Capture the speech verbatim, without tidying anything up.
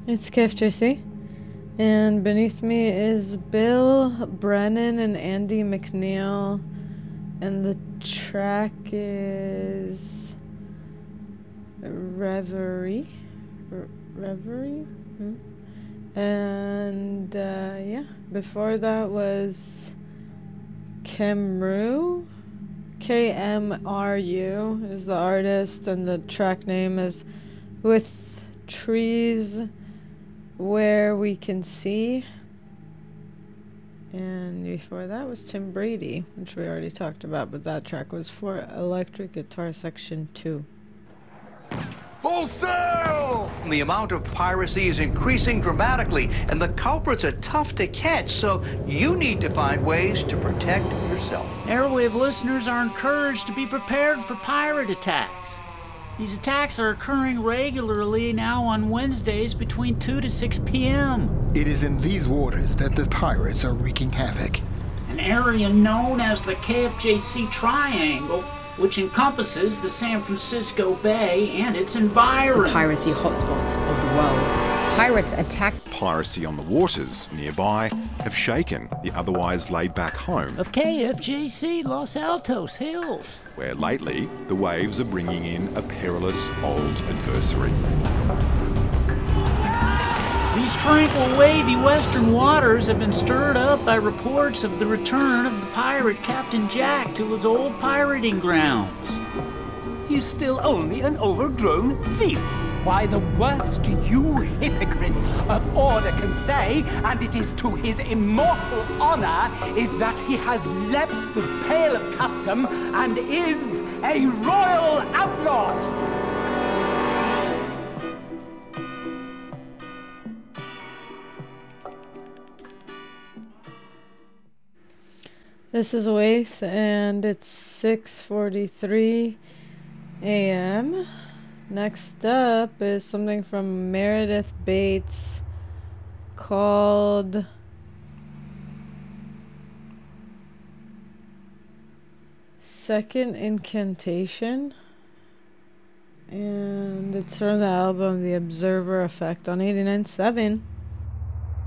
It's K F J C. And beneath me is Bill Brennan and Andy McNeil. And the track is Reverie. Re- Reverie? Hmm? And uh, yeah, before that was Kemru. K M R U is the artist, and the track name is With Trees Where We Can See. And before that was Tim Brady, which we already talked about, but that track was for Electric Guitar Section two. Full sail! The amount of piracy is increasing dramatically, and the culprits are tough to catch, so you need to find ways to protect yourself. Airwave listeners are encouraged to be prepared for pirate attacks. These attacks are occurring regularly now on Wednesdays between two to six p.m. It is in these waters that the pirates are wreaking havoc. An area known as the K F J C Triangle, which encompasses the San Francisco Bay and its environs. The piracy hotspot of the world. Pirates attack. Piracy on the waters nearby have shaken the otherwise laid-back home Of K F J C Los Altos Hills, where lately the waves are bringing in a perilous old adversary. these tranquil, wavy western waters have been stirred up by reports of the return of the pirate Captain Jack to his old pirating grounds. He's still only an overgrown thief. Why, the worst you hypocrites of order can say, and it is to his immortal honor, is that he has leapt the pale of custom and is a royal outlaw. This is Waith, and it's six forty-three a.m. Next up is something from Meredith Bates called Second Incantation, and it's from the album The Observer Effect on eighty-nine point seven.